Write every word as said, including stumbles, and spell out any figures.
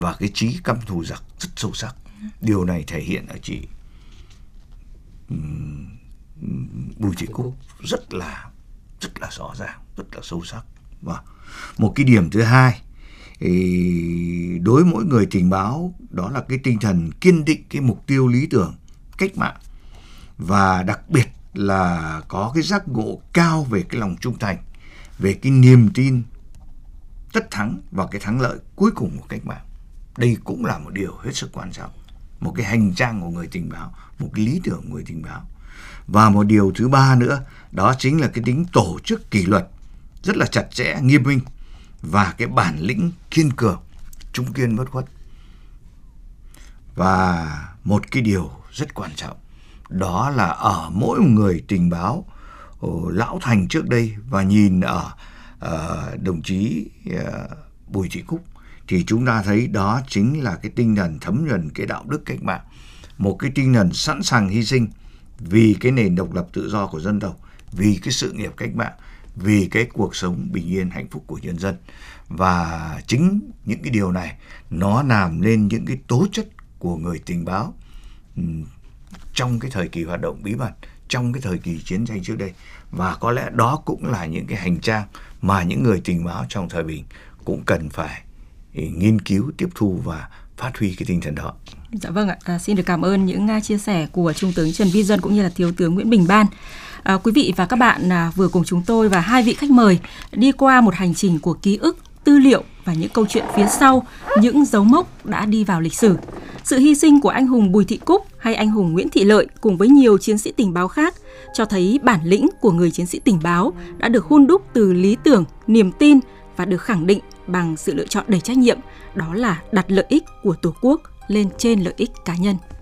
và cái chí căm thù giặc rất sâu sắc. Điều này thể hiện ở chị um, Bùi Thị Cúc rất là rất là rõ ràng, rất là sâu sắc. Và một cái điểm thứ hai, đối với mỗi người tình báo, đó là cái tinh thần kiên định cái mục tiêu lý tưởng cách mạng, và đặc biệt là có cái giác ngộ cao về cái lòng trung thành, về cái niềm tin tất thắng và cái thắng lợi cuối cùng của cách mạng. Đây cũng là một điều hết sức quan trọng, một cái hành trang của người tình báo, một cái lý tưởng của người tình báo. Và một điều thứ ba nữa, đó chính là cái tính tổ chức kỷ luật rất là chặt chẽ, nghiêm minh, và cái bản lĩnh kiên cường, trung kiên bất khuất. Và một cái điều rất quan trọng, đó là ở mỗi người tình báo lão thành trước đây và nhìn ở uh, đồng chí uh, Bùi Thị Cúc, thì chúng ta thấy đó chính là cái tinh thần thấm nhuần cái đạo đức cách mạng, một cái tinh thần sẵn sàng hy sinh vì cái nền độc lập tự do của dân tộc, vì cái sự nghiệp cách mạng, vì cái cuộc sống bình yên hạnh phúc của nhân dân. Và chính những cái điều này nó làm nên những cái tố chất của người tình báo um, trong cái thời kỳ hoạt động bí mật, trong cái thời kỳ chiến tranh trước đây. Và có lẽ đó cũng là những cái hành trang mà những người tình báo trong thời bình cũng cần phải nghiên cứu, tiếp thu và phát huy cái tinh thần đó. Dạ vâng ạ, à, xin được cảm ơn những uh, chia sẻ của Trung tướng Trần Vi Duân cũng như là Thiếu tướng Nguyễn Bình Ban. À, quý vị và các bạn à, vừa cùng chúng tôi và hai vị khách mời đi qua một hành trình của ký ức, tư liệu và những câu chuyện phía sau, những dấu mốc đã đi vào lịch sử. Sự hy sinh của anh hùng Bùi Thị Cúc hay anh hùng Nguyễn Thị Lợi cùng với nhiều chiến sĩ tình báo khác cho thấy bản lĩnh của người chiến sĩ tình báo đã được hun đúc từ lý tưởng, niềm tin và được khẳng định bằng sự lựa chọn đầy trách nhiệm, đó là đặt lợi ích của Tổ quốc lên trên lợi ích cá nhân.